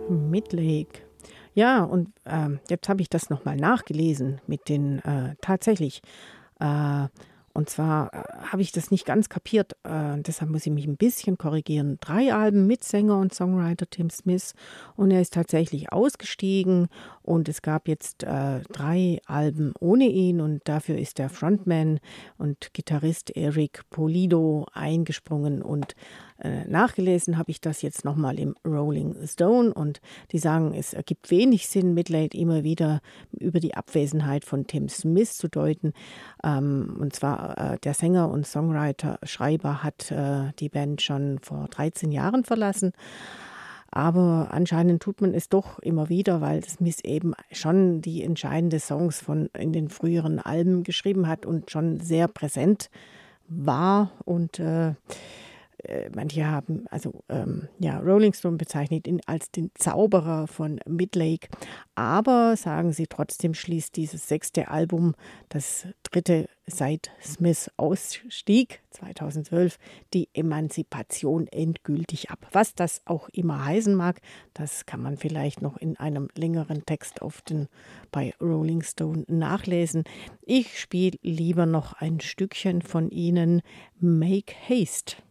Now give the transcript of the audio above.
Midlake. Ja, und jetzt habe ich das nochmal nachgelesen mit den tatsächlich. Äh, und zwar habe ich das nicht ganz kapiert, deshalb muss ich mich ein bisschen korrigieren. 3 Alben mit Sänger und Songwriter Tim Smith und er ist tatsächlich ausgestiegen und es gab jetzt 3 Alben ohne ihn und dafür ist der Frontman und Gitarrist Eric Pulido eingesprungen und nachgelesen habe ich das jetzt nochmal im Rolling Stone und die sagen, es ergibt wenig Sinn, Midlake immer wieder über die Abwesenheit von Tim Smith zu deuten. Und zwar der Sänger und Songwriter, Schreiber hat die Band schon vor 13 Jahren verlassen. Aber anscheinend tut man es doch immer wieder, weil Smith eben schon die entscheidenden Songs von in den früheren Alben geschrieben hat und schon sehr präsent war und manche haben, also ja, Rolling Stone bezeichnet ihn als den Zauberer von Midlake. Aber sagen sie trotzdem, schließt dieses 6. Album, das 3. seit Smith ausstieg, 2012, die Emanzipation endgültig ab. Was das auch immer heißen mag, das kann man vielleicht noch in einem längeren Text bei Rolling Stone nachlesen. Ich spiele lieber noch ein Stückchen von ihnen, Make Haste.